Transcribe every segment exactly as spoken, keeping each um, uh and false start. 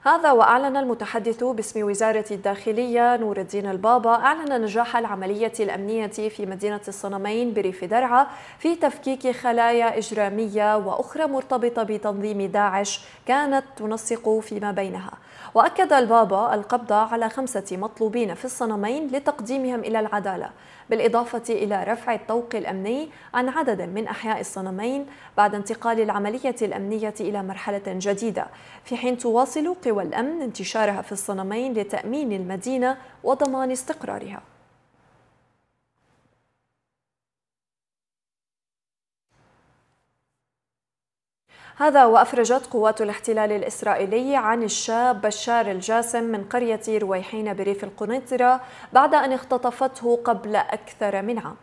هذا وأعلن المتحدث باسم وزارة الداخلية نور الدين البابا أعلن نجاح العملية الأمنية في مدينة الصنمين بريف درعا في تفكيك خلايا إجرامية وأخرى مرتبطة بتنظيم داعش كانت تنسق فيما بينها. وأكد البابا القبض على خمسة مطلوبين في الصنمين لتقديمهم إلى العدالة، بالإضافة إلى رفع الطوق الأمني عن عدد من أحياء الصنمين بعد انتقال العملية الأمنية إلى مرحلة جديدة، في حين تواصل قوى الأمن انتشارها في الصنمين لتأمين المدينة وضمان استقرارها. هذا وأفرجت قوات الاحتلال الإسرائيلي عن الشاب بشار الجاسم من قرية رويحين بريف القنيطرة بعد أن اختطفته قبل أكثر من عام.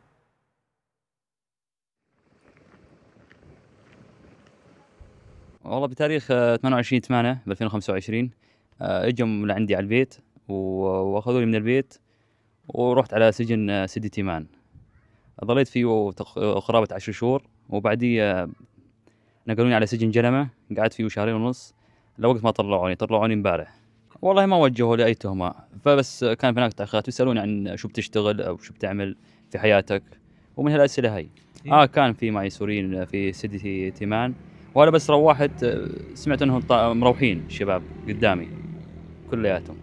والله بتاريخ ثمانية وعشرين ثمانية ألفين وخمسة وعشرين اجوا لعندي على البيت واخذوني من البيت ورحت على سجن سيدي تيمان. ظليت فيه قرابة عشر شهور، وبعديه نقلوني على سجن جلمة، قعدت فيه شهرين ونص لوقت ما طلعوني طلعوني امبارح. والله ما وجهوا لي اي تهمة، فبس كان في هناك تأخيرات يسألوني عن شو بتشتغل او شو بتعمل في حياتك، ومن هالأسئلة هي. اه كان في معي سوريين في سيدي تيمان، وانا بس روحت سمعت انهم مروحين الشباب قدامي كلياتهم.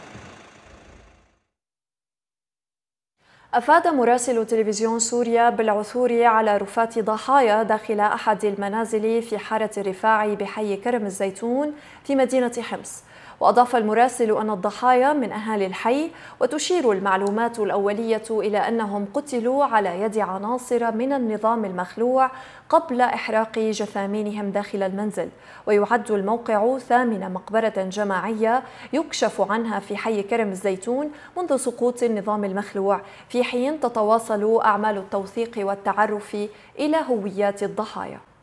أفاد مراسل تلفزيون سوريا بالعثور على رفات ضحايا داخل أحد المنازل في حارة الرفاعي بحي كرم الزيتون في مدينة حمص. وأضاف المراسل أن الضحايا من أهالي الحي، وتشير المعلومات الأولية إلى أنهم قتلوا على يد عناصر من النظام المخلوع قبل إحراق جثامينهم داخل المنزل. ويعد الموقع ثامن مقبرة جماعية يكشف عنها في حي كرم الزيتون منذ سقوط النظام المخلوع، في حين تتواصل أعمال التوثيق والتعرف إلى هويات الضحايا.